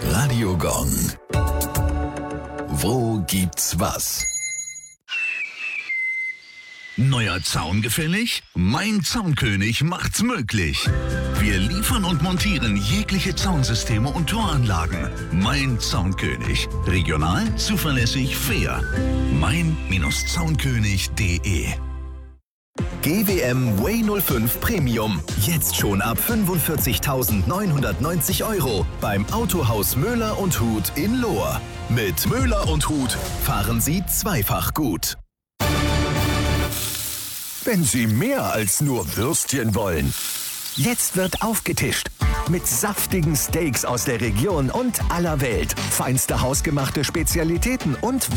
Radio Gong. Wo gibt's was? Neuer Zaun gefällig? Mein Zaunkönig macht's möglich. Wir liefern und montieren jegliche Zaunsysteme und Toranlagen. Mein Zaunkönig. Regional, zuverlässig, fair. mein-zaunkönig.de GWM Way 05 Premium. Jetzt schon ab 45.990 € beim Autohaus Möller und Huth in Lohr. Mit Möller und Huth fahren Sie zweifach gut. Wenn Sie mehr als nur Würstchen wollen. Jetzt wird aufgetischt. Mit saftigen Steaks aus der Region und aller Welt. Feinste hausgemachte Spezialitäten und